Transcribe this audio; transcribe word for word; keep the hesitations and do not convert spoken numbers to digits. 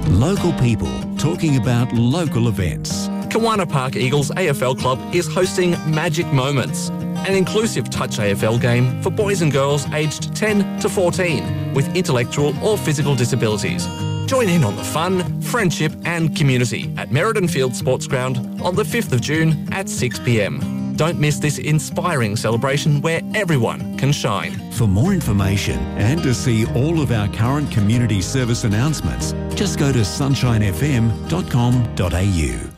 Local people talking about local events. Kawana Park Eagles A F L Club is hosting Magic Moments, an inclusive touch A F L game for boys and girls aged ten to fourteen with intellectual or physical disabilities. Join in on the fun, friendship and community at Merredin Field Sports Ground on the fifth of June at six p m. Don't miss this inspiring celebration where everyone can shine. For more information and to see all of our current community service announcements, just go to sunshine f m dot com dot a u.